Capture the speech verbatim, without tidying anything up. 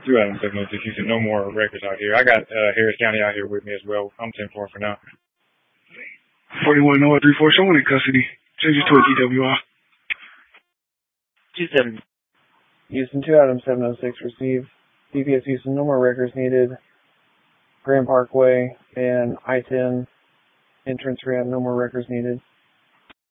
two Adam seven oh six. He said no more records out here. I got uh, Harris County out here with me as well. I'm ten four for now. forty-one Noah three four, someone in custody. Changes to a D W I. two seven. Houston two Adam seven oh six receive. D P S Houston, no more records needed. Grand Parkway and I ten entrance ramp, no more records needed.